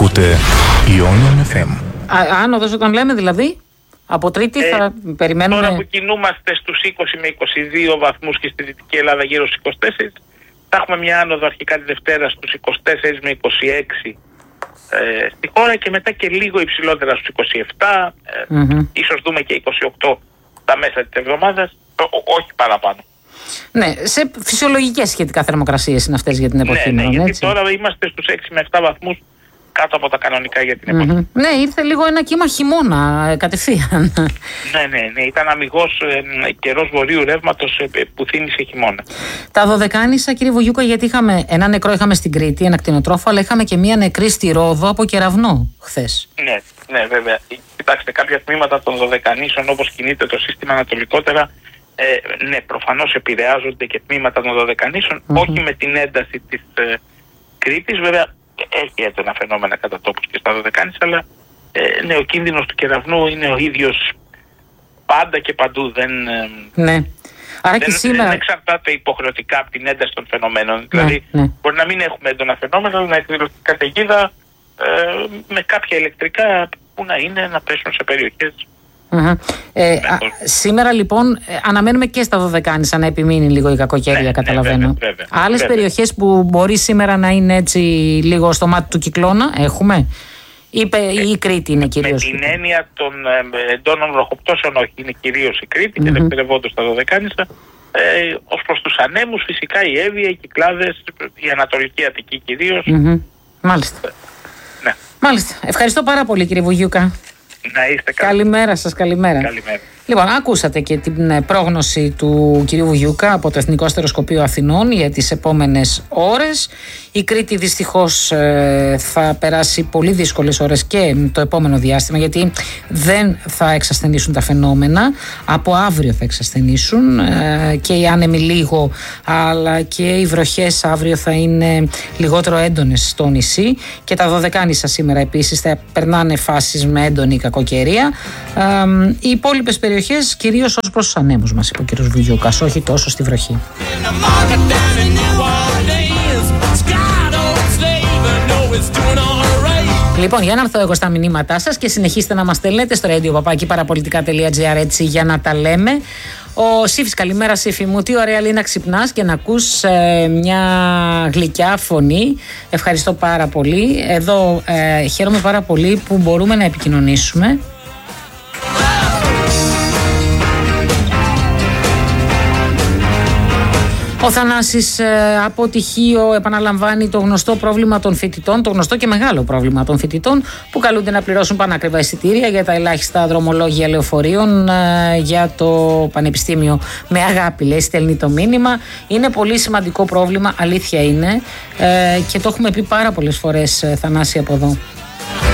Ακούτε Ionian FM. Άνοδος όταν λέμε δηλαδή, από Τρίτη θα περιμένουμε... Τώρα που κινούμαστε στους 20 με 22 βαθμούς και στη Δυτική Ελλάδα γύρω στους 24, θα έχουμε μια άνοδο αρχικά τη Δευτέρα στους 24 με 26 στη χώρα και μετά και λίγο υψηλότερα στους 27, ίσως δούμε και 28 τα μέσα της εβδομάδας, όχι παραπάνω. Ναι, σε φυσιολογικές σχετικά θερμοκρασίες είναι αυτές για την εποχή. Ναι, γιατί έτσι. τώρα είμαστε στους 6 με 7 βαθμούς κάτω από τα κανονικά για την εποχή. Ναι, ήρθε λίγο ένα κύμα χειμώνα κατευθείαν. Ναι, ήταν αμιγώς καιρός βορείου ρεύματος που θύμισε χειμώνα. Τα Δωδεκάνησα, κύριε Βουγιούκα, γιατί είχαμε ένα νεκρό είχαμε στην Κρήτη, ένα κτηνοτρόφο, αλλά είχαμε και μία νεκρή στη Ρόδο από κεραυνό χθες. Ναι, βέβαια. Κοιτάξτε, κάποια τμήματα των Δωδεκανήσων, όπως κινείται το σύστημα ανατολικότερα, ναι, προφανώς επηρεάζονται και τμήματα των Δωδεκανήσων, όχι με την ένταση της Κρήτης, βέβαια. Έχει έντονα φαινόμενα κατά τόπους και στα Δωδεκάνησα, αλλά ναι, ο κίνδυνος του κεραυνού είναι ο ίδιος πάντα και παντού. Ναι. Άρα και σήμερα... δεν εξαρτάται υποχρεωτικά από την ένταση των φαινομένων. Δηλαδή, μπορεί να μην έχουμε έντονα φαινόμενα, αλλά να εκδηλωθεί καταιγίδα με κάποια ηλεκτρικά που να είναι να πέσουν σε περιοχές. Σήμερα λοιπόν αναμένουμε και στα Δωδεκάνησα να επιμείνει λίγο η κακοκαιρία, καταλαβαίνω. Βέβαια, άλλες περιοχές που μπορεί σήμερα να είναι έτσι λίγο στο μάτι του κυκλώνα έχουμε, ή η Κρήτη είναι κυρίως? Με την έννοια των εντόνων βροχοπτώσεων, όχι, είναι κυρίως η Κρήτη και δευτερευόντως στα Δωδεκάνησα. Ως προς τους ανέμους, φυσικά η Εύβοια, οι Κυκλάδες, η Ανατολική Αττική κυρίως. Μάλιστα. Ναι. Μάλιστα. Ευχαριστώ πάρα πολύ, κύριε Βουγιούκα. Να είστε καλά. Καλημέρα σας, καλημέρα. Λοιπόν, άκουσατε και την πρόγνωση του κυρίου Βουγιούκα από το Εθνικό Αστεροσκοπείο Αθηνών για τις επόμενες ώρες. Η Κρήτη δυστυχώς θα περάσει πολύ δύσκολες ώρες και το επόμενο διάστημα, γιατί δεν θα εξασθενήσουν τα φαινόμενα. Από αύριο θα εξασθενήσουν και οι άνεμοι λίγο, αλλά και οι βροχές αύριο θα είναι λιγότερο έντονες στο νησί, και τα Δωδεκάνησα σήμερα επίσης θα περνάνε φάσεις με έντονη κακοκαιρία. Οι υπόλοιπες περιοχές κυρίως ως προς τους ανέμους μας, είπε ο κ. Βουγιούκας, όχι τόσο στη βροχή. Λοιπόν, για να έρθω εγώ στα μηνύματά σας και συνεχίστε να μας στέλνετε στο radio@parapolitica.gr, έτσι για να τα λέμε. Ο Σύφης, καλημέρα Σύφη μου, τι ωραία λέει να ξυπνάς και να ακούς μια γλυκιά φωνή. Ευχαριστώ πάρα πολύ. Εδώ χαίρομαι πάρα πολύ που μπορούμε να επικοινωνήσουμε. Ο Θανάσης από Τυχείο επαναλαμβάνει το γνωστό πρόβλημα των φοιτητών, το γνωστό και μεγάλο πρόβλημα των φοιτητών που καλούνται να πληρώσουν πανάκριβα εισιτήρια για τα ελάχιστα δρομολόγια λεωφορείων για το πανεπιστήμιο. Με αγάπη, λέει, στέλνει το μήνυμα. Είναι πολύ σημαντικό πρόβλημα, αλήθεια είναι, και το έχουμε πει πάρα πολλές φορές, Θανάση, από εδώ.